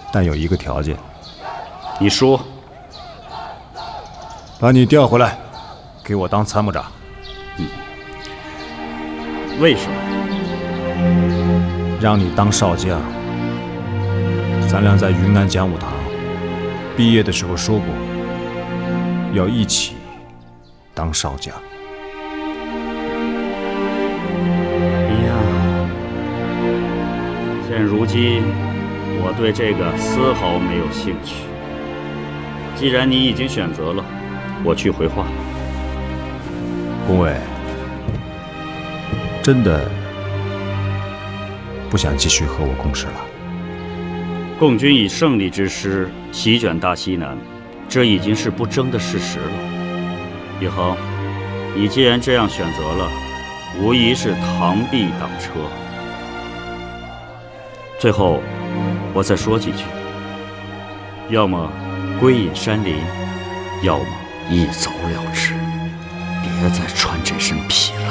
但有一个条件。 你说。 把你调回来，给我当参谋长。 为什么？ 让你当少将。咱俩在云南讲武堂毕业的时候说过，要一起当少将。 现如今，我对这个丝毫没有兴趣。既然你已经选择了，我去回话。 恭伟，真的不想继续和我共事了？ 共军以胜利之师席卷大西南，这已经是不争的事实了。以后，你既然这样选择了，无疑是螳臂挡车。最后，我再说几句：要么归隐山林，要么一走了之。别再穿这身皮了。